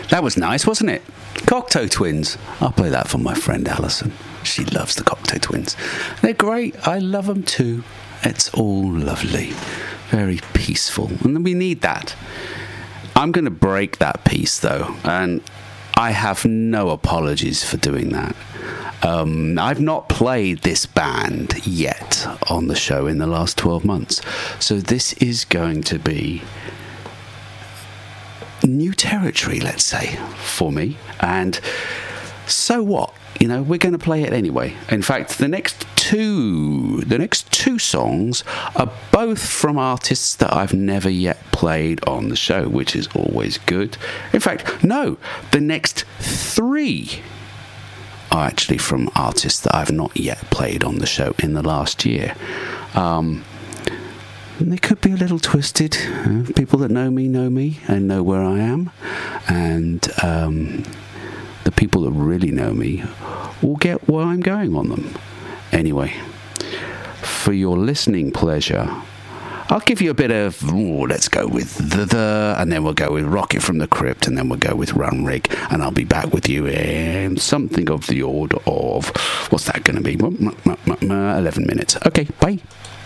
That was nice, wasn't it? Cocteau Twins. I'll play that for my friend Alison. She loves the Cocteau Twins. They're great. I love them too. It's all lovely. Very peaceful. And we need that. I'm going to break that peace, though. And I have no apologies for doing that. I've not played this band yet on the show in the last 12 months. So this is going to be new territory, let's say, for me. And so what? You know, we're going to play it anyway. In fact, the next two songs are both from artists that I've never yet played on the show, which is always good. In fact, no, the next three are actually from artists that I've not yet played on the show in the last year. And they could be a little twisted. People that know me and know where I am. And the people that really know me will get where I'm going on them. Anyway, for your listening pleasure, I'll give you a bit of, let's go with the, and then we'll go with Rocket from the Crypt, and then we'll go with Run Rig, and I'll be back with you in something of the order of, what's that going to be? 11 minutes. Okay, bye.